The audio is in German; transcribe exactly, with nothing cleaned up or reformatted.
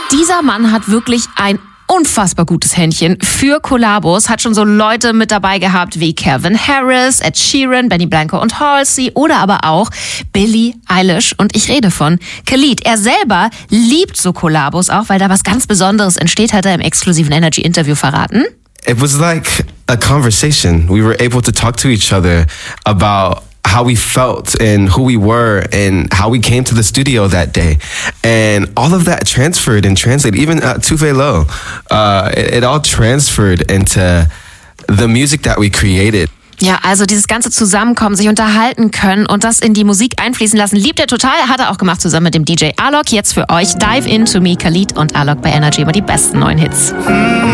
Dieser Mann hat wirklich ein unfassbar gutes Händchen für Kollabos, hat schon so Leute mit dabei gehabt wie Calvin Harris, Ed Sheeran, Benny Blanco und Halsey oder aber auch Billie Eilish. Und ich rede von Khalid. Er selber liebt so Kollabos auch, weil da was ganz Besonderes entsteht, hat er im exklusiven Energy-Interview verraten. It was like a conversation. We were able to talk to each other about how we felt and who we were and how we came to the studio that day. And all of that transferred and translated, even uh, Tuve Lo, uh, it, it all transferred into the music that we created. Ja, also dieses ganze Zusammenkommen, sich unterhalten können und das in die Musik einfließen lassen, liebt er total, hat er auch gemacht zusammen mit dem D J Alok. Jetzt für euch Dive Into Me, Khalid und Alok bei Energy, immer die besten neuen Hits.